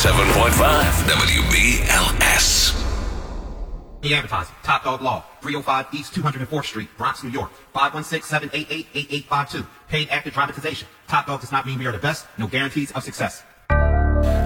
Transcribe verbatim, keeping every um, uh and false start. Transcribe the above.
seven point five W B L S. E-advertising. Top Dog Law. three oh five East two hundred fourth Street, Bronx, New York. five one six, seven eight eight, eight eight five two. Paid active dramatization. Top Dog does not mean we are the best. No guarantees of success.